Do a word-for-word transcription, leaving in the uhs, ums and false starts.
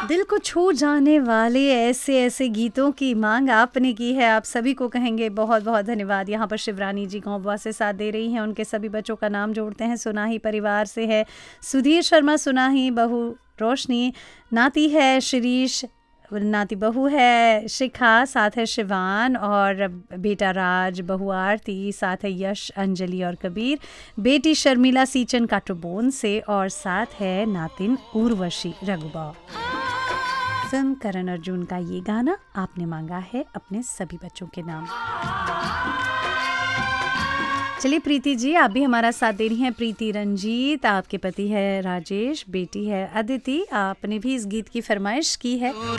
दिल को छू जाने वाले ऐसे ऐसे गीतों की मांग आपने की है, आप सभी को कहेंगे बहुत बहुत धन्यवाद। यहाँ पर शिवरानी जी गाँव से साथ दे रही हैं, उनके सभी बच्चों का नाम जोड़ते हैं। सुनाही परिवार से है सुधीर शर्मा, सुनाही बहू रोशनी, नाती है शिरीष, नाती बहू है शिखा, साथ है शिवान और बेटा राज, बहू आरती, साथ है यश, अंजलि और कबीर, बेटी शर्मिला सीचन काटोबोन से और साथ है नातिन उर्वशी रघुबा। फिल्म करण अर्जुन का ये गाना आपने मांगा है अपने सभी बच्चों के नाम। चलिए प्रीति जी, आप भी हमारा साथ दे रही हैं। प्रीति रंजीत, आपके पति है राजेश, बेटी है अदिति, आपने भी इस गीत की फरमाइश की है।